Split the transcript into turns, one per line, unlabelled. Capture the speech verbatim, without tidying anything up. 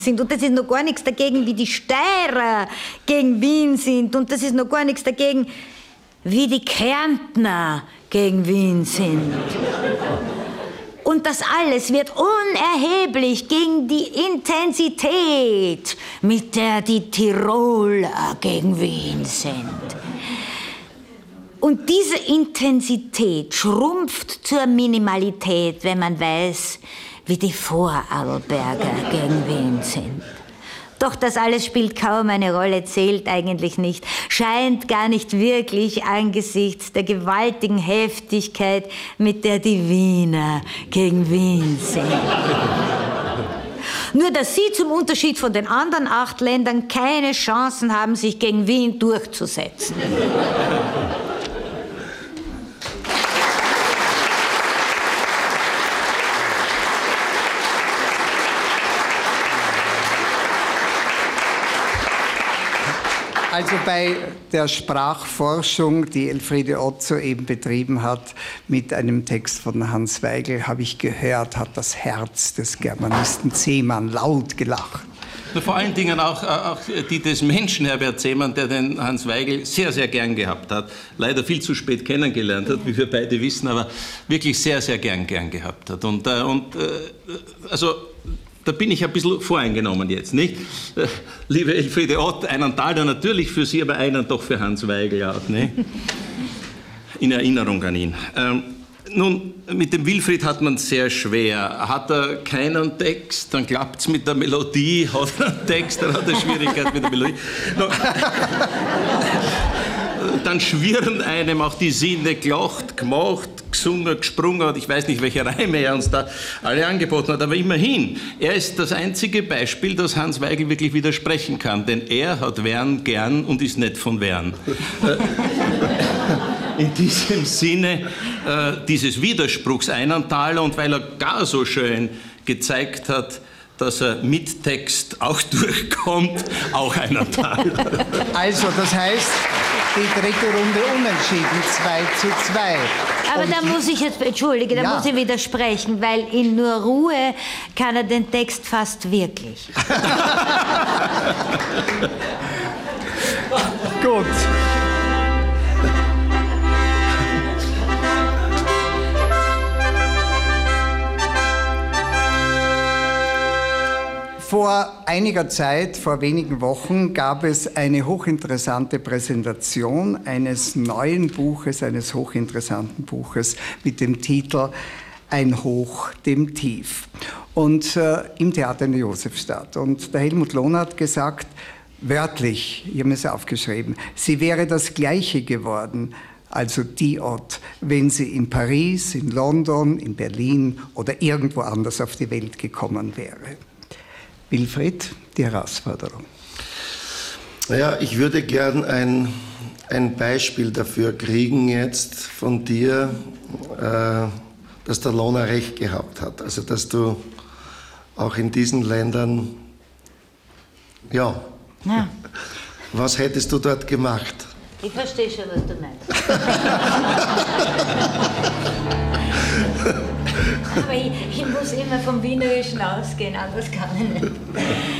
sind. Und das ist noch gar nichts dagegen, wie die Steirer gegen Wien sind. Und das ist noch gar nichts dagegen, wie die Kärntner gegen Wien sind. Und das alles wird unerheblich gegen die Intensität, mit der die Tiroler gegen Wien sind. Und diese Intensität schrumpft zur Minimalität, wenn man weiß, wie die Vorarlberger gegen Wien sind. Doch das alles spielt kaum eine Rolle, zählt eigentlich nicht, scheint gar nicht wirklich angesichts der gewaltigen Heftigkeit, mit der die Wiener gegen Wien sind. Nur, dass sie zum Unterschied von den anderen acht Ländern keine Chancen haben, sich gegen Wien durchzusetzen.
Also bei der Sprachforschung, die Elfriede Ott soeben betrieben hat, mit einem Text von Hans Weigel, habe ich gehört, hat das Herz des Germanisten Zehmann laut gelacht.
Vor allen Dingen auch, auch die des Menschen Herbert Zehmann, der den Hans Weigel sehr, sehr gern gehabt hat. Leider viel zu spät kennengelernt hat, wie wir beide wissen, aber wirklich sehr, sehr gern, gern gehabt hat. Und, äh, und äh, also... Da bin ich ein bisschen voreingenommen jetzt, nicht? Äh, liebe Elfriede Ott, einen Taler natürlich für Sie, aber einen doch für Hans Weigel auch, ne? In Erinnerung an ihn. Ähm, nun, mit dem Wilfried hat man es sehr schwer. Hat er keinen Text, dann klappt es mit der Melodie. Hat er einen Text, dann hat er Schwierigkeit mit der Melodie. No, dann schwirren einem auch die Sinne gelacht, gemacht, gesungen, gesprungen und ich weiß nicht, welche Reime er uns da alle angeboten hat, aber immerhin, er ist das einzige Beispiel, das Hans Weigel wirklich widersprechen kann, denn er hat Wern gern und ist nicht von Wern. In diesem Sinne äh, dieses Widerspruchs einen Taler und weil er gar so schön gezeigt hat, dass er mit Text auch durchkommt, auch einen Taler.
Also, das heißt, die dritte Runde unentschieden, zwei zu zwei.
Aber
und
da muss ich jetzt, entschuldige, da
ja. muss
ich widersprechen, weil in Nur Ruhe kann er den Text fast wirklich.
Gut. Vor einiger Zeit, vor wenigen Wochen, gab es eine hochinteressante Präsentation eines neuen Buches, eines hochinteressanten Buches mit dem Titel Ein Hoch dem Tief und äh, im Theater in der Josefstadt. Und der Helmut Lohner hat gesagt, wörtlich, ich habe es aufgeschrieben, sie wäre das Gleiche geworden, also die Ott, wenn sie in Paris, in London, in Berlin oder irgendwo anders auf die Welt gekommen wäre. Wilfried, die Herausforderung.
Naja, ich würde gern ein, ein Beispiel dafür kriegen jetzt von dir, äh, dass der Lohner recht gehabt hat. Also, dass du auch in diesen Ländern, ja,
ja.
Was hättest du dort gemacht?
Ich verstehe schon, was du meinst. Aber ich, ich muss immer vom Wienerischen ausgehen, anders kann ich nicht.